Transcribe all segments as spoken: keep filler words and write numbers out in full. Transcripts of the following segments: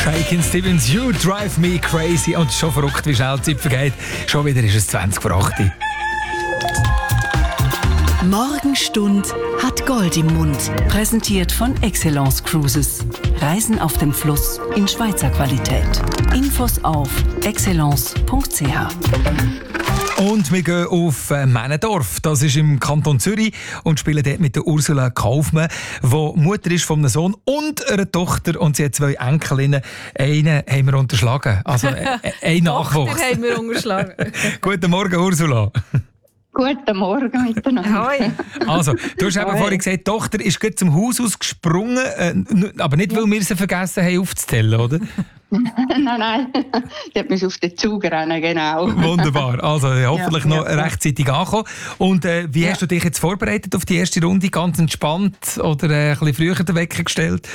Shakin' Stevens, You Drive Me Crazy. Und schon verrückt, wie schnell die Zeit vergeht. Schon wieder ist es zwanzig vor acht. Morgenstund hat Gold im Mund. Präsentiert von Excellence Cruises. Reisen auf dem Fluss in Schweizer Qualität. Infos auf excellence punkt c h. Und wir gehen auf äh, Männendorf. Das ist im Kanton Zürich und spielen dort mit der Ursula Kaufmann, die Mutter ist von einem Sohn und einer Tochter. Und sie hat zwei Enkelinnen. Einen haben wir unterschlagen. Also äh, ein Nachwuchs. Tochter haben wir unterschlagen. Guten Morgen, Ursula. Guten Morgen miteinander. Hoi. Also, du hast eben Hoi. vorhin gesagt, die Tochter ist gerade zum Haus ausgesprungen, äh, n- aber nicht, weil wir sie vergessen haben aufzuzählen, oder? nein, nein. Die hat mich auf den Zug rennen, genau. Wunderbar. Also äh, hoffentlich Ja, noch ja, ja. rechtzeitig angekommen. Und äh, wie Ja. hast du dich jetzt vorbereitet auf die erste Runde? Ganz entspannt oder äh, ein bisschen früher den Wecker gestellt?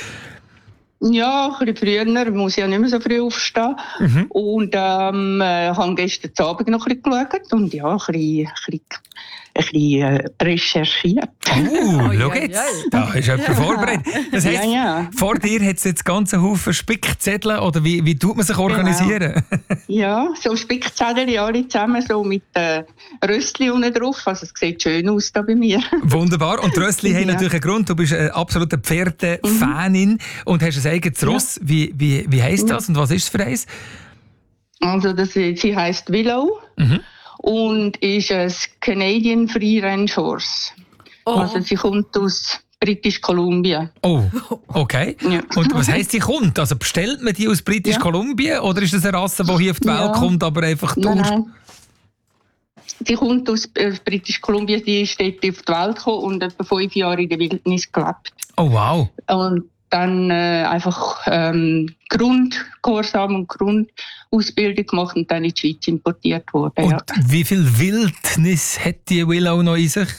Ja, ein bisschen früher, muss ich ja nicht mehr so früh aufstehen. Mhm. Und ähm, äh, habe gestern Abend noch ein bisschen geschaut und ja, ein bisschen, ein bisschen, ein bisschen äh, recherchiert. Oh, Oi, schau oi, jetzt. oi. Da ist jemand vorbereitet. Das heisst, Ja, ja. vor dir hat es jetzt ganzen Haufen Spickzettel oder wie, wie tut man sich organisieren? Ja, so Spickzettel alle zusammen, so mit äh, Röstli unten drauf. Also es sieht schön aus da bei mir. Wunderbar. Und die Rössli haben Ja. natürlich einen Grund. Du bist eine absolute Pferde-Fanin und hast ein eigenes Ross. Wie, wie, wie heisst das und was ist es für eins? Also das, sie heisst Willow Mhm. und ist ein Canadian Free Range Horse. Oh. Also sie kommt aus British Columbia. Oh, okay. Ja. Und was heisst, die kommt? Also bestellt man die aus British Ja. Columbia oder ist das eine Rasse, die hier auf die Welt Ja. kommt, aber einfach Nein, durch? nein. Die kommt aus äh, British Columbia, die ist dort auf die Welt gekommen und etwa fünf Jahre in der Wildnis gelebt. Oh wow. Und dann äh, einfach ähm, Grundgehorsam und Grundausbildung gemacht und dann in die Schweiz importiert worden. Und Ja. wie viel Wildnis hat die Willow noch in sich?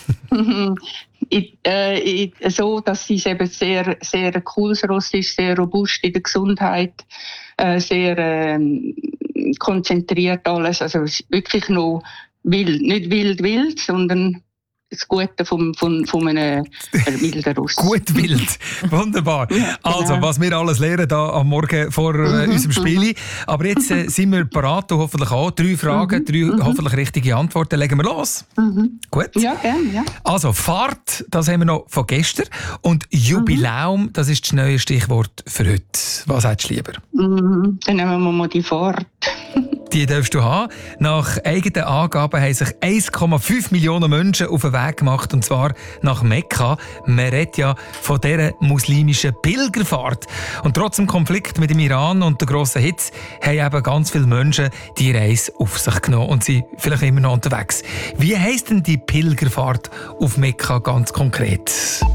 Ich, äh, ich, so, dass sie eben sehr, sehr ein cooles Ross ist, sehr robust in der Gesundheit, äh, sehr ähm, konzentriert alles. Also es ist wirklich noch wild, nicht wild wild, sondern das Gute vom, vom, von einem äh, wilden Ross. Gut wild. Wunderbar. Ja, genau. Also, was wir alles lernen da am Morgen vor äh, unserem Spiel. Aber jetzt äh, sind wir parat, du hoffentlich auch. Drei Fragen, drei hoffentlich richtige Antworten. Legen wir los. Mhm. Gut. Ja, gerne, ja. Also, Fahrt, das haben wir noch von gestern. Und Jubiläum, das ist das neue Stichwort für heute. Was hättest du lieber? Mhm. Dann nehmen wir mal die Fahrt. Die darfst du haben. Nach eigenen Angaben haben sich eins Komma fünf Millionen Menschen auf den Weg gemacht, und zwar nach Mekka. Man redet ja von dieser muslimischen Pilgerfahrt. Und trotz dem Konflikt mit dem Iran und der grossen Hitze haben eben ganz viele Menschen die Reise auf sich genommen und sind vielleicht immer noch unterwegs. Wie heisst denn die Pilgerfahrt auf Mekka ganz konkret?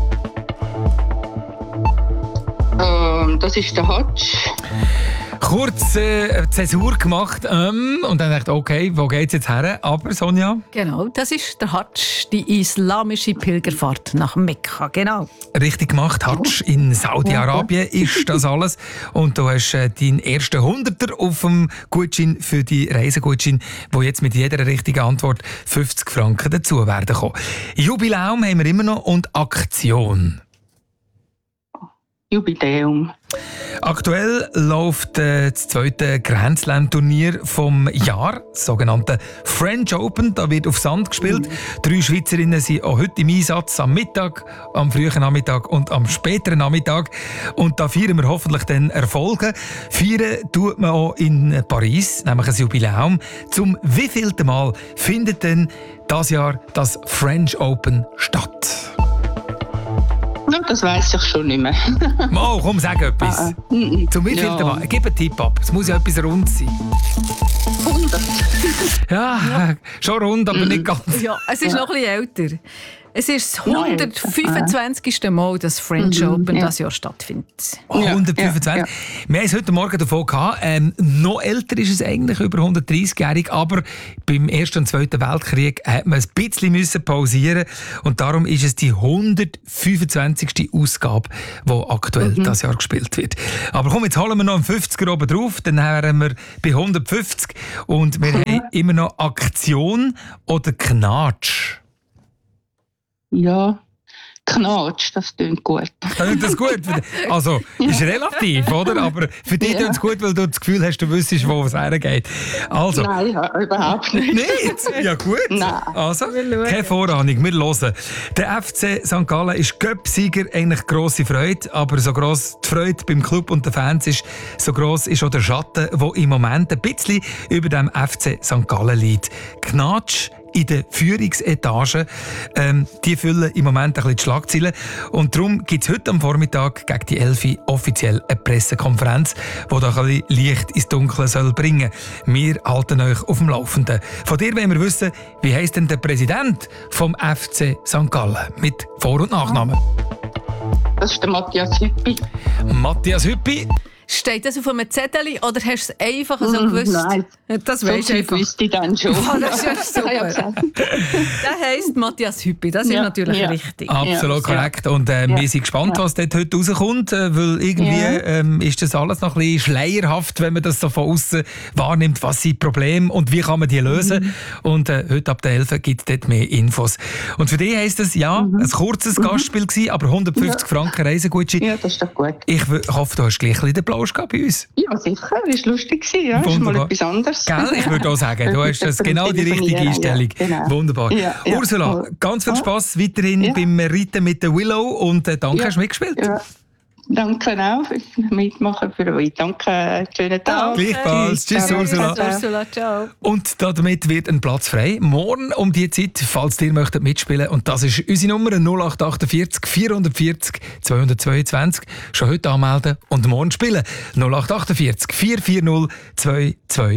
Ähm, das ist der Hadsch. Kurz äh, Zäsur gemacht ähm, und dann dachte ich, okay, wo geht's jetzt her? Aber Sonja? Genau, das ist der Hadsch, die islamische Pilgerfahrt nach Mekka. Genau. Richtig gemacht, Hadsch in Saudi-Arabien ist das alles. Und du hast äh, deinen ersten Hunderter auf dem Gutschein für die Reisegutschein, wo jetzt mit jeder richtigen Antwort fünfzig Franken dazu werden kommen. Jubiläum haben wir immer noch und Aktion. Jubiläum. Aktuell läuft äh, das zweite Grand Slam-Turnier vom Jahr, das sogenannte French Open. Da wird auf Sand gespielt. Drei Schweizerinnen sind auch heute im Einsatz, am Mittag, am frühen Nachmittag und am späteren Nachmittag. Und da feiern wir hoffentlich dann Erfolge. Feiern tut man auch in Paris, nämlich ein Jubiläum. Zum wievielten Mal findet denn das Jahr das French Open statt? Ja, das weiss ich schon nicht mehr. Mal, komm, sag etwas. Ah, ah. Mm, mm. Zum wievielten Ja. Mal? Gib einen Tipp ab. Es muss ja etwas rund sein. hundert. Ja, schon rund, aber nicht ganz. Ja, es ist noch ein bisschen älter. Es ist das hundertfünfundzwanzigste Mal, dass French Mhm, Open ja. das Jahr stattfindet. Oh, Ja, hundertfünfundzwanzig. ja, Wir haben es heute Morgen davon gehabt. Ähm, noch älter ist es eigentlich, über hundertdreißigjährig. Aber beim Ersten und Zweiten Weltkrieg hat man ein bisschen müssen pausieren. Und darum ist es die hundertfünfundzwanzigste Ausgabe, die aktuell Mhm. das Jahr gespielt wird. Aber komm, jetzt holen wir noch einen fünfziger oben drauf. Dann wären wir bei hundertfünfzig. Und wir haben immer noch Aktion oder Knatsch. Ja, Knatsch, das klingt gut. Klingt das gut? Also, ist relativ, oder? Aber für dich Ja. klingt es gut, weil du das Gefühl hast, du wüsstest, wo es hergeht. Also, Nein, ja, überhaupt nicht. nicht? Ja gut. Nein. Also, keine Vorahnung, wir hören. Der F C Sankt Gallen ist Göpp-Sieger, eigentlich grosse Freude, aber so gross die Freude beim Club und den Fans ist, so gross ist auch der Schatten, der im Moment ein bisschen über dem F C Sankt Gallen liegt. Knatsch in den Führungsetagen, ähm, die füllen im Moment ein bisschen die Schlagzeilen. Und darum gibt es heute am Vormittag gegen die elf offiziell eine Pressekonferenz, die da ein bisschen Licht ins Dunkle soll bringen soll. Wir halten euch auf dem Laufenden. Von dir wollen wir wissen, wie heisst denn der Präsident vom F C Sankt Gallen mit Vor- und Nachnamen? Das ist der Matthias Hüppi. Matthias Hüppi. Steht das auf einem Zettel oder hast du es einfach so Mm, gewusst? nein. Das So weisst du viel einfach. wüsste ich dann schon. Ah, das ist ja super. Ja, gesagt. Der heisst Matthias Hüppi, das ist Ja, natürlich ja. richtig. Absolut Ja, korrekt. Und äh, ja. wir sind gespannt, Ja. was dort heute rauskommt, äh, weil irgendwie Ja. ähm, ist das alles noch ein bisschen schleierhaft, wenn man das so von außen wahrnimmt, was sind die Probleme und wie kann man die lösen. Mhm. Und äh, heute ab der elf gibt es dort mehr Infos. Und für dich heisst es, ja, Mhm. ein kurzes Gastspiel gewesen, aber hundertfünfzig Franken Reisegutschein. Ja, das ist doch gut. Ich w- hoffe, du hast gleich ein bisschen den Plausch gehabt bei uns. Ja, sicher. Das war lustig. Ja, das ist mal Wunderbar. etwas anderes. Gell? Ich würde auch sagen, du hast das genau die richtige Einstellung. Ja, genau. Wunderbar. Ja, ja. Ursula, ganz viel Ja. Spass weiterhin Ja. beim Reiten mit der Willow und äh, danke, Ja. hast du mitgespielt. Ja. Danke auch fürs Mitmachen für euch. Danke, schönen Tag. Gleichfalls. Tschüss, Tschüss, Ursula. Ursula. Ursula, ciao. Und damit wird ein Platz frei. Morgen um die Zeit, falls ihr möchtet mitspielen. Und das ist unsere Nummer null acht achtundvierzig vierhundertvierzig zweihundertzweiundzwanzig. Schon heute anmelden und morgen spielen. null acht achtundvierzig vier vier null zwei zwei.